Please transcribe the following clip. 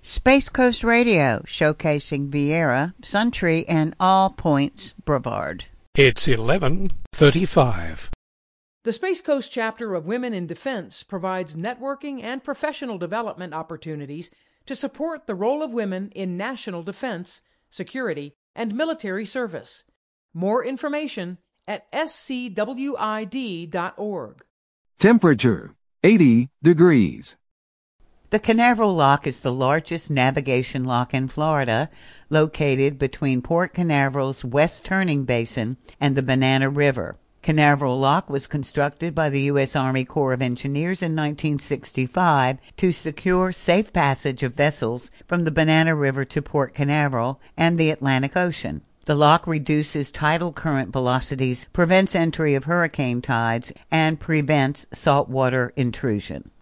Space Coast Radio, showcasing Viera, Suntree, and All Points Brevard. It's 11:35. The Space Coast chapter of Women in Defense provides networking and professional development opportunities to support the role of women in national defense, security, and military service. More information at scwid.org. Temperature 80 degrees. The Canaveral Lock is the largest navigation lock in Florida, located between Port Canaveral's West Turning Basin and the Banana River. Canaveral Lock was constructed by the U.S. Army Corps of Engineers in 1965 to secure safe passage of vessels from the Banana River to Port Canaveral and the Atlantic Ocean. The lock reduces tidal current velocities, prevents entry of hurricane tides, and prevents saltwater intrusion.